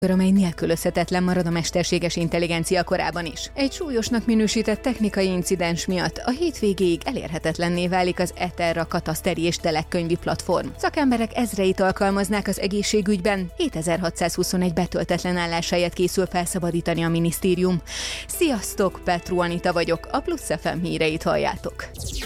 amely nélkülözhetetlen marad a mesterséges intelligencia korában is. Egy súlyosnak minősített technikai incidens miatt a hétvégéig elérhetetlenné válik az Eterra kataszteri és telekkönyvi platform. Szakemberek ezreit alkalmaznák az egészségügyben, 7621 betöltetlen álláshelyet készül felszabadítani a minisztérium. Sziasztok, Petru Anita vagyok, a Plusz FM híreit halljátok.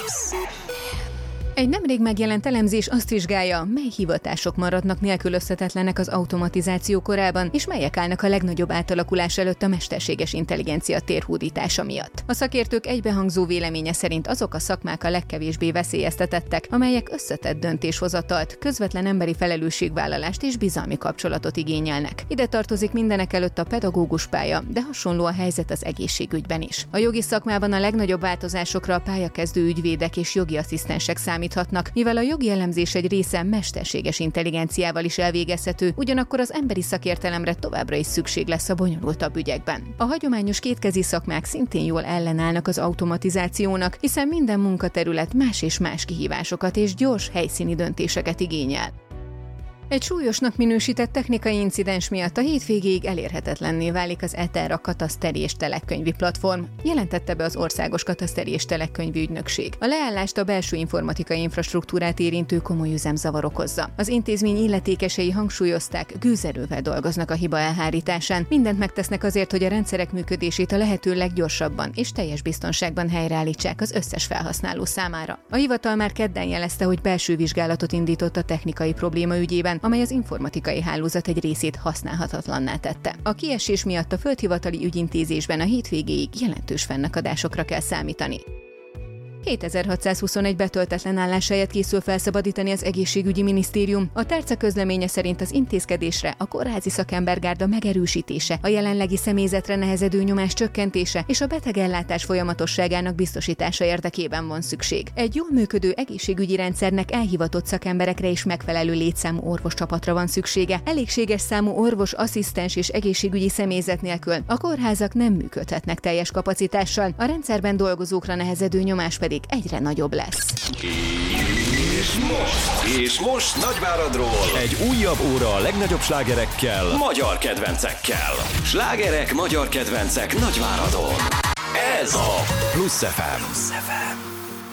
Egy nemrég megjelent elemzés azt vizsgálja, mely hivatások maradnak nélkülözhetetlenek az automatizáció korában, és melyek állnak a legnagyobb átalakulás előtt a mesterséges intelligencia térhódítása miatt. A szakértők egybehangzó véleménye szerint azok a szakmák a legkevésbé veszélyeztetettek, amelyek összetett döntéshozatalt, közvetlen emberi felelősségvállalást és bizalmi kapcsolatot igényelnek. Ide tartozik mindenekelőtt a pedagógus pálya, de hasonló a helyzet az egészségügyben is. A jogi szakmában a legnagyobb változásokra a pályakezdő ügyvédek és jogi asszisztensek számíthatnak, mivel a jogi elemzés egy része mesterséges intelligenciával is elvégezhető, ugyanakkor az emberi szakértelemre továbbra is szükség lesz a bonyolultabb ügyekben. A hagyományos kétkezi szakmák szintén jól ellenállnak az automatizációnak, hiszen minden munkaterület más és más kihívásokat és gyors helyszíni döntéseket igényel. Egy súlyosnak minősített technikai incidens miatt a hétvégéig elérhetetlenné válik az Eterra kataszteri és telekkönyvi platform, jelentette be az Országos Kataszteri és Telekkönyvi Ügynökség. A leállást a belső informatikai infrastruktúrát érintő komoly üzemzavar okozza. Az intézmény illetékesei hangsúlyozták, gőzerővel dolgoznak a hiba elhárításán. Mindent megtesznek azért, hogy a rendszerek működését a lehető leggyorsabban és teljes biztonságban helyreállítsák az összes felhasználó számára. A hivatal már kedden jelezte, hogy belső vizsgálatot indított a technikai probléma ügyében, amely az informatikai hálózat egy részét használhatatlanná tette. A kiesés miatt a földhivatali ügyintézésben a hétvégéig jelentős fennakadásokra kell számítani. 7621 betöltetlen álláshelyet készül felszabadítani az egészségügyi minisztérium. A tárca közleménye szerint az intézkedésre a kórházi szakembergárda megerősítése, a jelenlegi személyzetre nehezedő nyomás csökkentése és a betegellátás folyamatosságának biztosítása érdekében van szükség. Egy jól működő egészségügyi rendszernek elhivatott szakemberekre és megfelelő létszámú orvoscsapatra van szüksége. Elégséges számú orvos, asszisztens és egészségügyi személyzet nélkül a kórházak nem működhetnek teljes kapacitással, a rendszerben dolgozókra nehezedő nyomás pedig egyre nagyobb lesz. És most Nagyváradról egy újabb óra a legnagyobb slágerekkel, magyar kedvencekkel. Slágerek, magyar kedvencek Nagyváradon. Ez a Plusz FM.